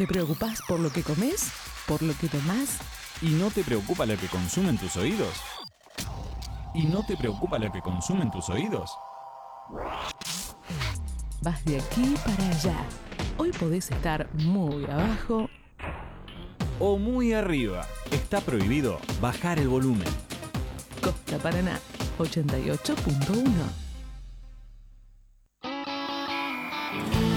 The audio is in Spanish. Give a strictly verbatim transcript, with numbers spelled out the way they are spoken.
¿Te preocupás por lo que comes? ¿Por lo que tomás? ¿Y no te preocupa lo que consumen tus oídos? ¿Y no te preocupa lo que consumen tus oídos? Vas de aquí para allá. Hoy podés estar muy abajo o muy arriba. Está prohibido bajar el volumen. Costa Paraná, ochenta y ocho punto uno.